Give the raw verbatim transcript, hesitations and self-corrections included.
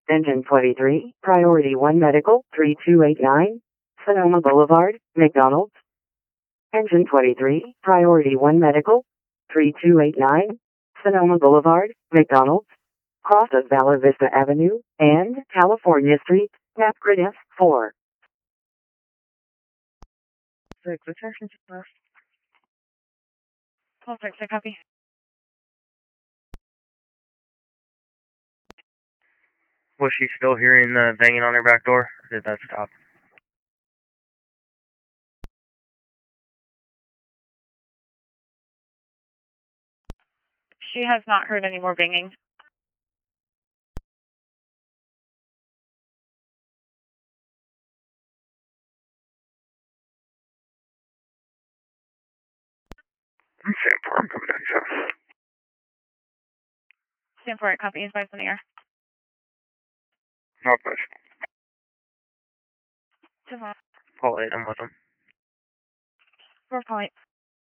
Engine twenty-three, Priority one Medical, three two eight nine, Sonoma Boulevard, McDonald's. Engine twenty-three, Priority one Medical, three two eight nine, Sonoma Boulevard, McDonald's. Cross of Bella Vista Avenue and California Street, Napgrid F four. Six, attention to left. twelve six, I copy. Was she still hearing the banging on her back door? Or did that stop? She has not heard any more banging. Sanford, I'm coming down south. Sanford, I copy. Advise on the air. Northwest. Devon. Paul eight, I'm with them. Four, Paul eight.